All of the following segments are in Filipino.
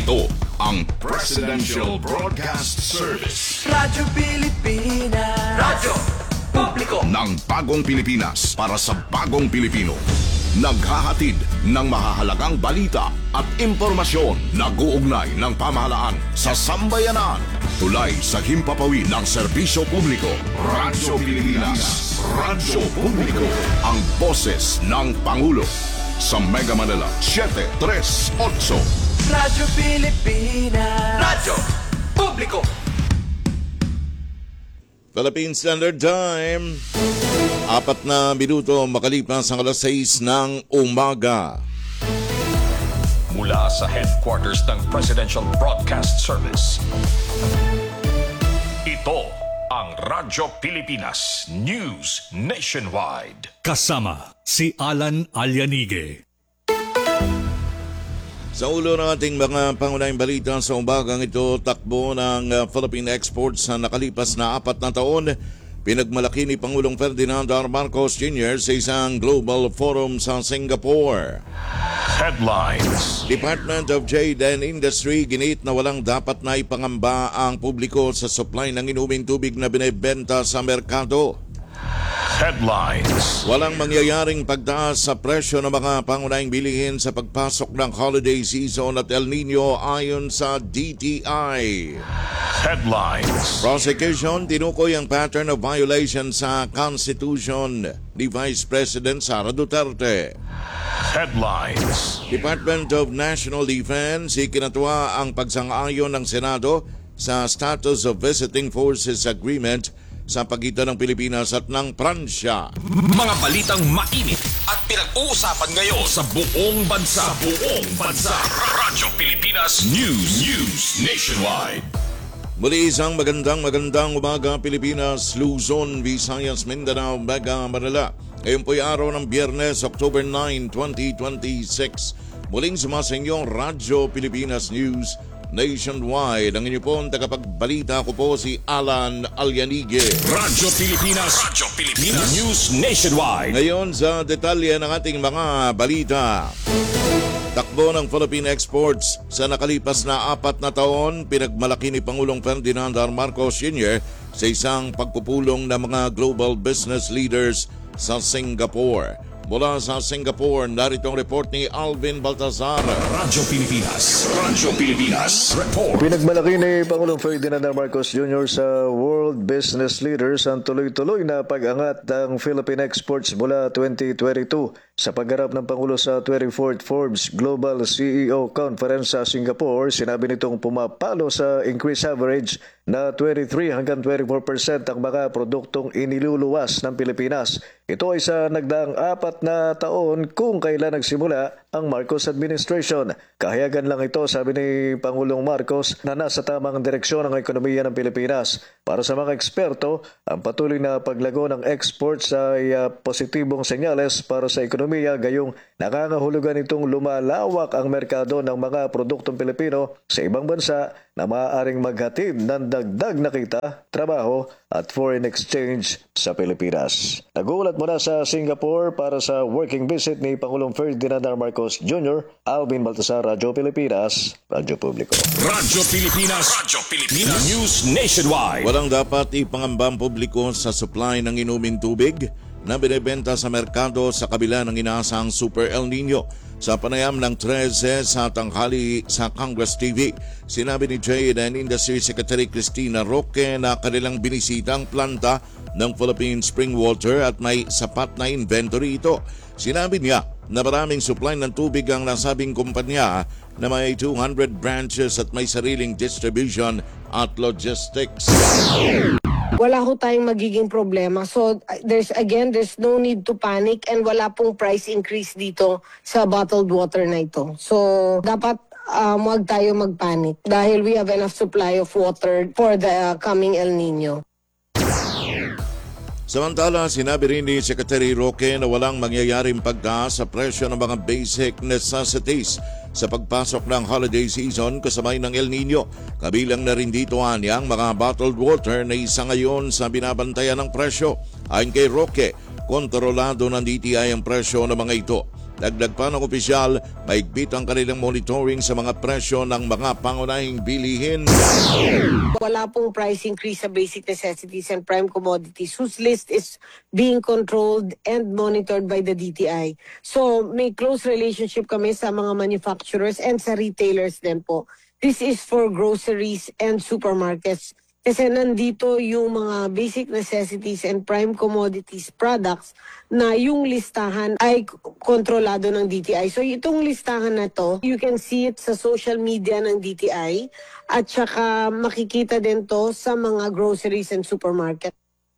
Ito ang Presidential Broadcast Service. Radyo Pilipinas. Radyo Publiko Ng bagong Pilipinas para sa bagong Pilipino. Naghahatid ng mahahalagang balita at impormasyon na uugnay ng pamahalaan sa sambayanan. Tulay sa himpapawid ng serbisyo publiko. Radyo Pilipinas. Radyo Publiko. Ang boses ng Pangulo. Sa Mega Manila, 738. Radyo Pilipinas. Radyo Publiko. Philippine Standard Time. 4 na minuto makalipas ang alas 6 ng umaga. Mula sa headquarters ng Presidential Broadcast Service. Ito ang Radyo Pilipinas News Nationwide. Kasama si Alan Alyanige. Sa ulo ng ating mga pangunahing balita sa umagang ito, takbo ng Philippine exports sa nakalipas na 4 na taon. Pinagmalaki ni Pangulong Ferdinand R. Marcos Jr. sa isang global forum sa Singapore. Headlines. Department of Trade and Industry ginit na walang dapat na ipangamba ang publiko sa supply ng inuming tubig na binebenta sa merkado. Headlines. Walang mangyayaring pagtaas sa presyo ng mga pangunahing bilihin sa pagpasok ng holiday season at El Nino ayon sa DTI. Headlines. Prosecution tinukoy ang pattern of violation sa Constitution ni Vice President Sara Duterte. Headlines. Department of National Defense ikinatuwa ang pagsang-ayon ng Senado sa Status of Visiting Forces Agreement sa pagitan ng Pilipinas at ng Pransya. Mga balitang mainit at pinag-uusapan ngayon sa buong bansa. Radyo Pilipinas News Nationwide. Muli isang magandang umaga Pilipinas, Luzon, Visayas, Mindanao, Mega Manila. Ngayon po'y araw ng Biyernes, October 9, 2026. Muling sumasainyo Radyo Pilipinas News Nationwide. Ang inyo pong tagapagbalita ko po si Alan Alyanige. Radyo Pilipinas News Nationwide. Ngayon sa detalye ng ating mga balita. Takbo ng Philippine exports sa nakalipas na 4 na taon, pinagmalaki ni Pangulong Ferdinand R. Marcos Jr. sa isang pagpupulong ng mga global business leaders sa Singapore. Mula sa Singapore, narito ang report ni Alvin Baltazar. Radyo Pilipinas Report. Pinagmalaki ni Pangulong Ferdinand R. Marcos Jr. sa world business leaders ang tuloy-tuloy na pag-angat ng Philippine exports mula 2022 sa pagharap ng Pangulo sa 24th Forbes Global CEO Conference sa Singapore. Sinabi nitong pumapalo sa increase average na 23 hanggang 24% ang mga produktong iniluluwas ng Pilipinas. Ito ay sa nagdaang 4 na taon kung kailan nagsimula ang Marcos administration. Kahayagan lang ito, sabi ni Pangulong Marcos, na nasa tamang direksyon ang ekonomiya ng Pilipinas. Para sa mga eksperto, ang patuloy na paglago ng exports ay positibong senyales para sa ekonomiya, gayong nakangahulugan itong lumalawak ang merkado ng mga produktong Pilipino sa ibang bansa na maaaring maghatid ng dagdag na kita, trabaho at foreign exchange sa Pilipinas. Nagulat muna sa Singapore para sa working visit ni Pangulong Ferdinand R. Marcos Jr., Alvin Baltasar, Radyo Pilipinas, Radyo Publiko. Radyo Pilipinas News Nationwide. Walang dapat ipangamba ang publiko sa supply ng inuming tubig na binibenta sa merkado sa kabila ng inaasahang Super El Nino. Sa panayam ng 13 sa tanghali sa Congress TV, sinabi ni Trade and Industry Secretary Cristina Roque na kanilang binisita ang planta ng Philippine Spring Water at may sapat na inventory ito. Sinabi niya na maraming supply ng tubig ang nasabing kumpanya na may 200 branches at may sariling distribution at logistics. Wala ho tayong magiging problema. So there's no need to panic and wala pong price increase dito sa bottled water na ito. So dapat huwag tayo magpanic dahil we have enough supply of water for the coming El Nino. Samantala, sinabi rin ni Secretary Roque na walang mangyayaring pagtaas sa presyo ng mga basic necessities sa pagpasok ng holiday season kasabay ng El Nino. Kabilang na rin dito ang mga bottled water na isa ngayon sa binabantayan ng presyo. Ayon kay Roque, kontrolado ng DTI ang presyo ng mga ito. Dagdag pa ng opisyal, mahigpit ang kanilang monitoring sa mga presyo ng mga pangunahing bilihin. Wala pong price increase sa basic necessities and prime commodities whose list is being controlled and monitored by the DTI. So may close relationship kami sa mga manufacturers and sa retailers din po. This is for groceries and supermarkets. Kasi nandito yung mga basic necessities and prime commodities products na yung listahan ay kontrolado ng DTI. So itong listahan na to, you can see it sa social media ng DTI at saka makikita din to sa mga groceries and supermarket.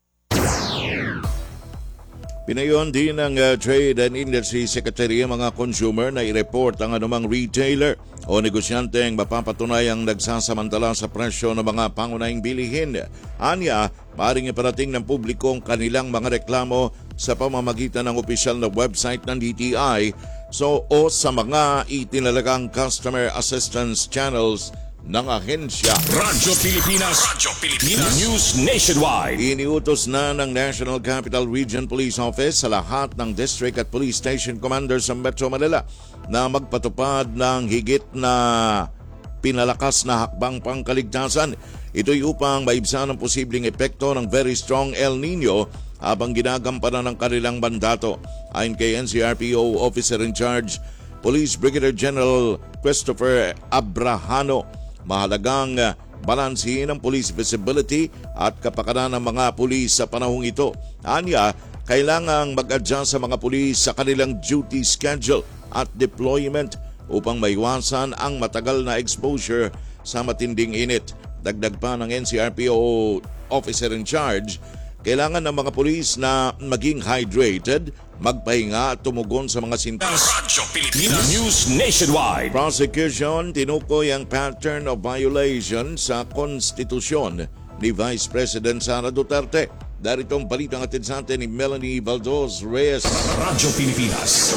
Pinayon din ng Trade and Industry Secretary ang mga consumer na i-report ang anumang retailer o negosyanteng mapapatunayang nagsasamantala sa presyo ng mga pangunahing bilihin. Anya, maaaring iparating ng publiko ang kanilang mga reklamo sa pamamagitan ng opisyal na website ng DTI o sa mga itinalagang customer assistance channels ng ahensya. Radyo Pilipinas. News Nationwide. Iniutos na ng National Capital Region Police Office sa lahat ng district at police station commanders sa Metro Manila na magpatupad ng higit na pinalakas na hakbang pangkaligtasan. Ito'y upang maibsan ang posibleng epekto ng very strong El Nino habang ginagampanan ng kanilang mandato. Ayon kay NCRPO Officer in Charge, Police Brigadier General Christopher Abrahano, mahalagang balansihin ang police visibility at kapakanan ng mga pulis sa panahong ito. Anya, kailangang mag-adjust sa mga pulis sa kanilang duty schedule at deployment upang maiwasan ang matagal na exposure sa matinding init. Dagdag pa ng NCRPO Officer in Charge, kailangan ng mga pulis na maging hydrated, magpahinga at tumugon sa mga sintomas. Radyo Pilipinas. News Nationwide. Prosecution tinukoy ang pattern of violation sa konstitusyon ni Vice President Sara Duterte. Daritong balitang atid sa atin ni Melanie Baldos Reyes. Radyo Pilipinas.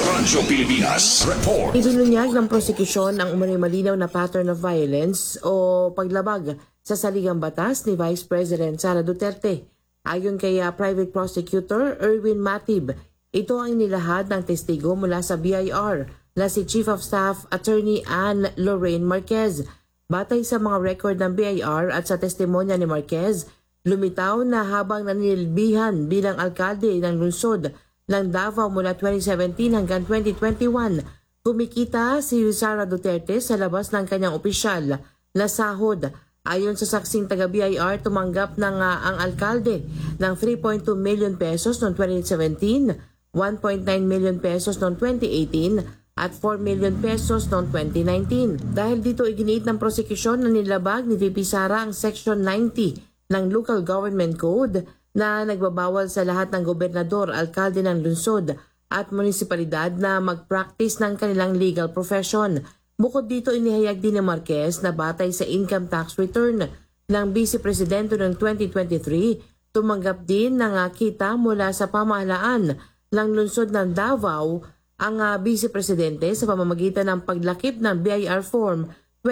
Report. Idinunyag ng prosekusyon ang umano'y malinaw na pattern of violence o paglabag sa saligang batas ni Vice President Sara Duterte. Ayon kay Private Prosecutor Erwin Matib, ito ang inilahad ng testigo mula sa BIR na si Chief of Staff Attorney Anne Lorraine Marquez. Batay sa mga record ng BIR at sa testimonya ni Marquez, lumitaw na habang nanilbihan bilang alkalde ng lungsod ng Davao mula 2017 hanggang 2021, kumikita si Sara Duterte sa labas ng kanyang opisyal na sahod. Ayon sa saksing taga-BIR, tumanggap ng ang alkalde ng 3.2 million pesos noong 2017, 1.9 million pesos noong 2018 at 4 million pesos noong 2019. Dahil dito iginiit ng prosekusyon na nilabag ni VP Sara ang Section 90 ng Local Government Code na nagbabawal sa lahat ng gobernador, alkalde ng lungsod at munisipalidad na mag-practice ng kanilang legal profession. Bukod dito, inihayag din ni Marquez na batay sa income tax return ng Vice Presidente noong 2023, tumanggap din ng kita mula sa pamahalaan ng lungsod ng Davao ang Vice Presidente sa pamamagitan ng paglakip ng BIR Form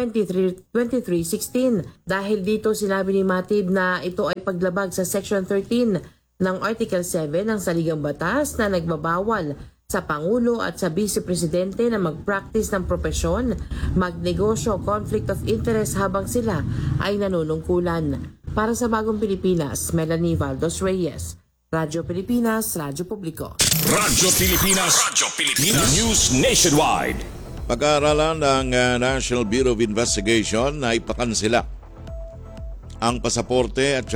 2316. Dahil dito sinabi ni Matib na ito ay paglabag sa Section 13 ng Article 7 ng Saligang Batas na nagbabawal sa Pangulo at sa Vice Presidente na mag-practice ng propesyon, magnegosyo, conflict of interest habang sila ay nanunungkulan. Para sa Bagong Pilipinas, Melanie Valdos Reyes, Radyo Pilipinas, Radyo Publiko. Radyo Pilipinas. News Nationwide. Pag-aaralan ng National Bureau of Investigation na ipakansela ang pasaporte at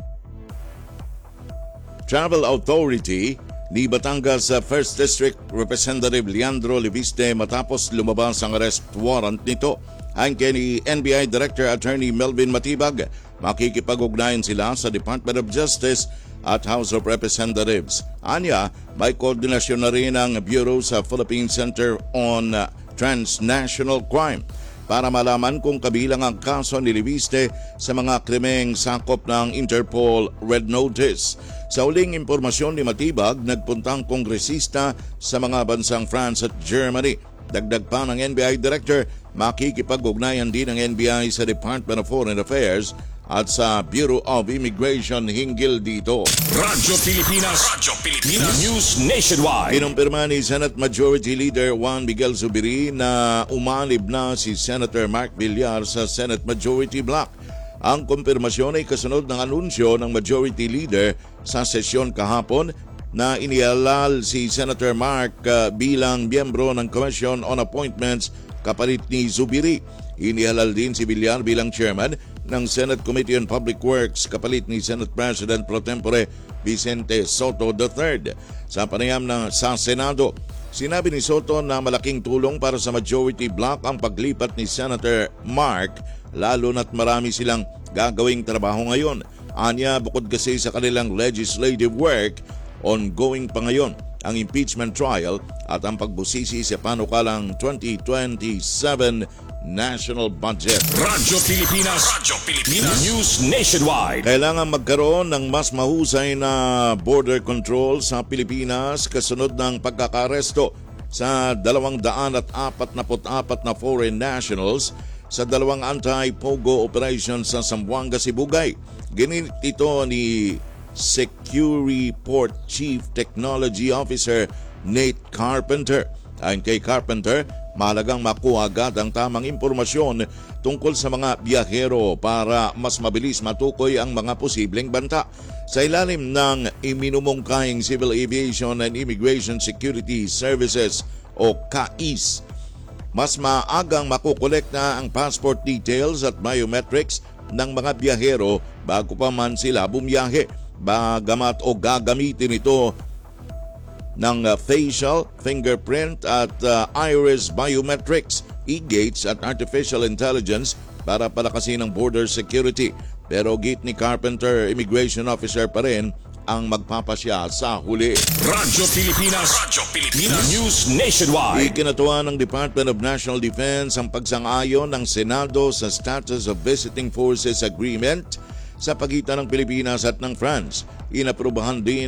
Travel Authority ni Batangas First District Representative Leandro Leviste matapos lumabas ang arrest warrant nito. Ayon kay NBI Director Attorney Melvin Matibag, makikipag-ugnayan sila sa Department of Justice at House of Representatives. Anya, may koordinasyon na rin ang Bureau sa Philippine Center on Transnational Crime para malaman kung kabilang ang kaso ni Leviste sa mga krimeng sakop ng Interpol Red Notice. Sa uling impormasyon ni Matibag, nagpuntang kongresista sa mga bansang France at Germany. Dagdag pa ng NBI Director, makikipag-ugnayan din ng NBI sa Department of Foreign Affairs at sa Bureau of Immigration hinggil dito. Radyo Pilipinas News Nationwide. Kinumpirma ni Senate Majority Leader Juan Miguel Zubiri na umanib na si Senator Mark Villar sa Senate Majority Block. Ang kumpirmasyon ay kasunod ng anunsyo ng Majority Leader sa sesyon kahapon na inialal si Senator Mark bilang miyembro ng Commission on Appointments kapalit ni Zubiri. Inihalal din si Villar bilang chairman ng Senate Committee on Public Works kapalit ni Senate President Pro Tempore Vicente Soto III. Sa panayam sa Senado, sinabi ni Soto na malaking tulong para sa majority block ang paglipat ni Senator Mark, lalo na't marami silang gagawing trabaho ngayon. Anya, bukod kasi sa kanilang legislative work, ongoing pa ngayon ang impeachment trial at ang pagbusisi sa panukalang 2027 national budget. Radyo Pilipinas News Nationwide. Kailangan magkaroon ng mas mahusay na border control sa Pilipinas kasunod ng pagkakaresto sa 244 na foreign nationals sa dalawang anti-pogo operations sa Zamboanga, Sibugay. Ginit ito ni Securiport Chief Technology Officer Nate Carpenter. Ayon kay Carpenter, mahalagang makuha agad ang tamang impormasyon tungkol sa mga biyahero para mas mabilis matukoy ang mga posibleng banta. Sa ilalim ng iminumungkahing Civil Aviation and Immigration Security Services o CAIS, mas maagang makukolekta ang passport details at biometrics ng mga biyahero bago pa man sila bumiyahe. Bagamat o gagamitin ito ng facial, fingerprint at iris biometrics, e-gates at artificial intelligence para palakasin ang border security. Pero git ni Carpenter, immigration officer pa rin ang magpapasya sa huli. Radyo Pilipinas News Nationwide. Ikinatuwa ng Department of National Defense ang pagsang-ayon ng Senado sa Status of Visiting Forces Agreement sa pagitan ng Pilipinas at ng France. Inaprubahan ito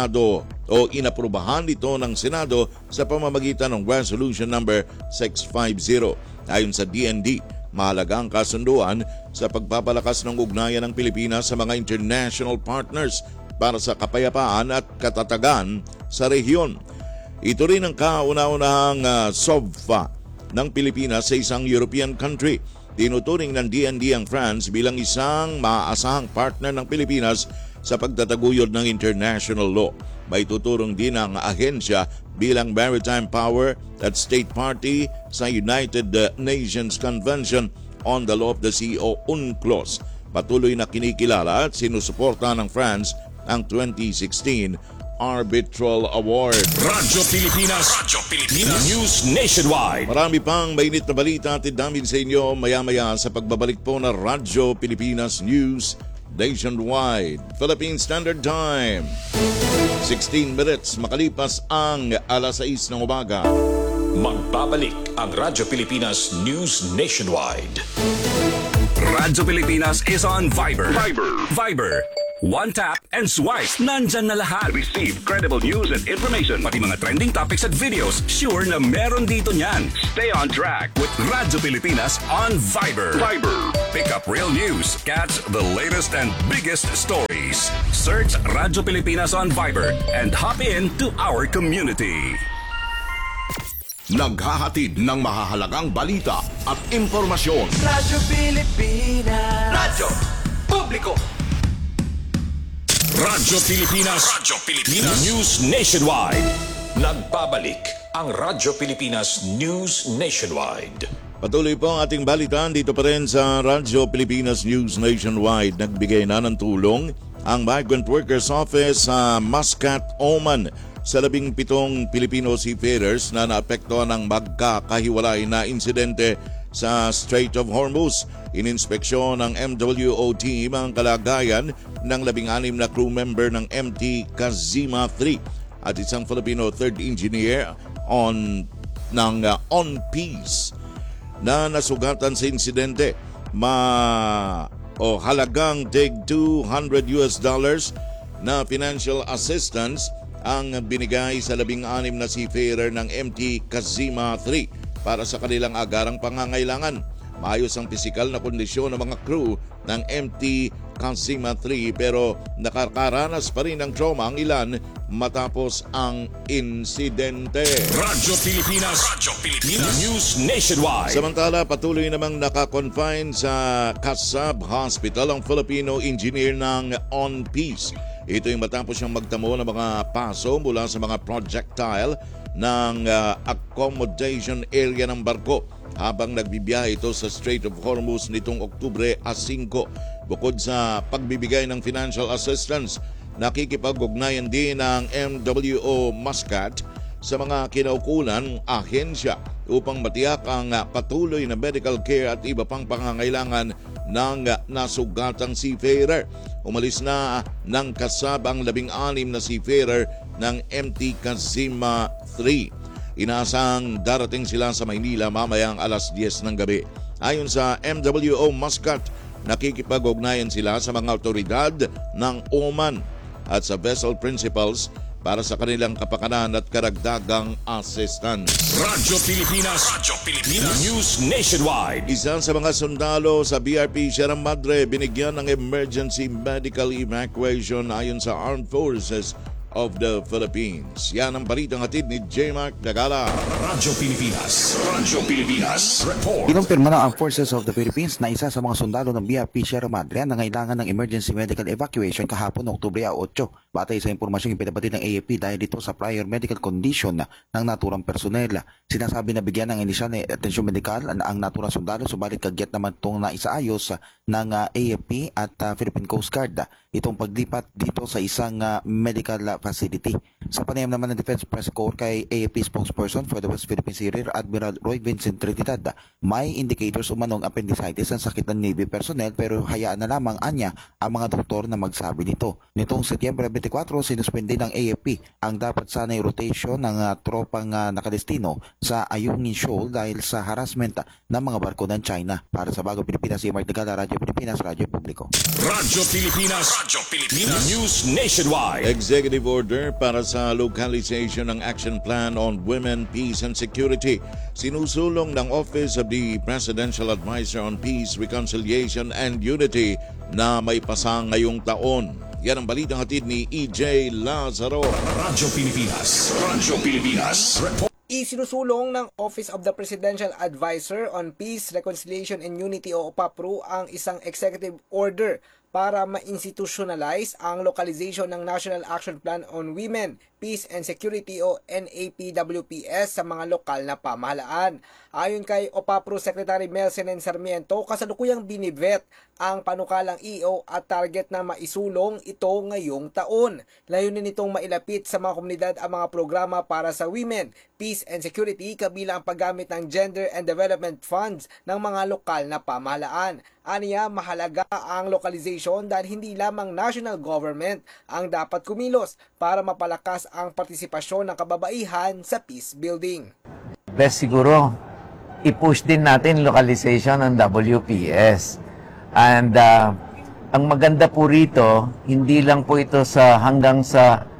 ng Senado sa pamamagitan ng Resolution number 650. Ayon sa DND, mahalagang kasunduan sa pagpapalakas ng ugnayan ng Pilipinas sa mga international partners para sa kapayapaan at katatagan sa rehiyon. Ito rin ang kauna-unahang SOVFA ng Pilipinas sa isang European country. Tinuturing ng DND ang France bilang isang maaasahang partner ng Pilipinas sa pagtataguyod ng international law. May tuturong din ang ahensya bilang maritime power at state party sa United Nations Convention on the Law of the Sea o UNCLOS. Patuloy na kinikilala at sinusuporta ng France ang 2016 Arbitral Award. Radyo Pilipinas News Nationwide. Marami pang mainit na balita at namin sa inyo maya-maya sa pagbabalik po na Radyo Pilipinas News Nationwide. Philippine Standard Time, 16 minutes makalipas ang alas 6 ng umaga. Magbabalik ang Radyo Pilipinas News Nationwide. Radyo Pilipinas is on Viber. Viber. One tap and swipe. Nandyan na lahat. Receive credible news and information. Pati mga trending topics at videos. Sure na meron dito niyan. Stay on track with Radyo Pilipinas on Viber. Pick up real news. Catch the latest and biggest stories. Search Radyo Pilipinas on Viber and hop in to our community. Naghahatid ng mahahalagang balita at impormasyon. Radyo Pilipinas. Radyo Publiko. Radyo Pilipinas News Nationwide. Nagbabalik ang Radyo Pilipinas News Nationwide. Patuloy po ang ating balitaan dito pa rin sa Radyo Pilipinas News Nationwide. Nagbigay na ng tulong ang Migrant Workers Office sa Muscat, Oman sa 17 Pilipino seafarers na naapektuhan ng magkakahiwalay na insidente sa Strait of Hormuz. Ininspeksyon ng MWO team ang kalagayan ng 16 na crew member ng MT Kazima 3 at isang Filipino third engineer on Peace na nasugatan sa insidente. Halagang tig $200 na financial assistance ang binigay sa 16 na seafarer ng MT Kazima 3 para sa kanilang agarang pangangailangan. maayos ang pisikal na kondisyon ng mga crew ng MT Kansima 3 pero nakakaranas pa rin ng trauma ang ilan matapos ang insidente. Radyo Pilipinas. News Nationwide. Samantala, patuloy namang nakakonfine sa Kasab Hospital ang Filipino engineer ng On Peace. Ito yung matapos siyang magtamo ng mga paso mula sa mga projectile ng accommodation area ng barko habang nagbibiyahe ito sa Strait of Hormuz nitong Oktubre 5. Bukod sa pagbibigay ng financial assistance, nakikipag-ugnayan din ng MWO Muscat sa mga kinaukulan ahensya upang matiyak ang patuloy na medical care at iba pang pangangailangan ng nasugatang seafarer. Umalis na ng Kasab ang 16 na seafarer ng MT Kansima 3. Inaasang darating sila sa Maynila mamayang alas 10 ng gabi. Ayon sa MWO Muscat, nakikipag-ugnayan sila sa mga autoridad ng Oman at sa vessel principals para sa kanilang kapakanan at karagdagang assistance. Radyo Pilipinas. News Nationwide. Isa sa mga sundalo sa BRP Sierra Madre binigyan ng emergency medical evacuation ayon sa Armed Forces of the Philippines. Yan ang balitang hatid ni J. Mark Dagala. Radyo Pilipinas. Report. Kinumpirma ng Armed Forces of the Philippines na isa sa mga sundalo ng BRP Sierra Madre ang nangailangan ng emergency medical evacuation kahapon noong Oktubre 8. Batay sa impormasyong ipinabatid ng AFP dahil dito sa prior medical condition ng naturang personel. Sinasabi na bigyan ng inisyal na atensyon medikal ang naturang sundalo subalit kagyat naman itong naisaayos ng AFP at Philippine Coast Guard. Itong paglipat dito sa isang medical facility. Sa panayam naman ng Defense Press Corps kay AFP spokesperson for the West Philippine Sea Rear Admiral Roy Vincent Trinidad, may indicators umanong appendicitis ang sakit ng Navy personnel pero hayaan na lamang anya ang mga doktor na magsabi nito. Nitong Setyembre 24, sinuspende ng AFP ang dapat sanay rotation ng tropang nakadestino sa Ayungin Shoal dahil sa harassment ng mga barko ng China. Para sa Bagong Pilipinas, si Mark Dagala, Radyo Pilipinas, Radyo Publiko. Radyo Pilipinas. News Nationwide. Executive order para sa localization ng Action Plan on Women, Peace and Security. Sinusulong ng Office of the Presidential Advisor on Peace, Reconciliation and Unity na may pasa ngayong taon. Yan ang balitang hatid ni EJ Lazaro. Radyo Pilipinas. Report. Isinusulong ng Office of the Presidential Advisor on Peace, Reconciliation and Unity o OPAPRO ang isang executive order para ma-institutionalize ang localization ng National Action Plan on Women, Peace and Security o NAPWPS sa mga lokal na pamahalaan. Ayon kay OPAPRO Secretary Melcenen Sarmiento, kasalukuyang binivet ang panukalang EO at target na maisulong ito ngayong taon. Layunin nitong mailapit sa mga komunidad ang mga programa para sa women, peace and security kabilang ang paggamit ng gender and development funds ng mga lokal na pamahalaan. Aniya, mahalaga ang localization dahil hindi lamang national government ang dapat kumilos para mapalakas ang partisipasyon ng kababaihan sa peace building. Best siguro, i-push din natin localization ng WPS. And ang maganda po rito, hindi lang po ito sa hanggang sa